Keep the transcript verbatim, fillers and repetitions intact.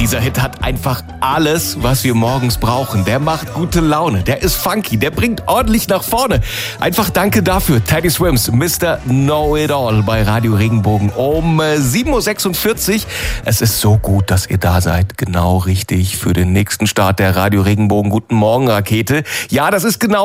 Dieser Hit hat einfach alles, was wir morgens brauchen. Der macht gute Laune, der ist funky, der bringt ordentlich nach vorne. Einfach danke dafür. Teddy Swims, Mister Know-It-All bei Radio Regenbogen um sieben Uhr sechsundvierzig. Es ist so gut, dass ihr da seid. Genau richtig für den nächsten Start der Radio Regenbogen Guten Morgen Rakete. Ja, das ist genau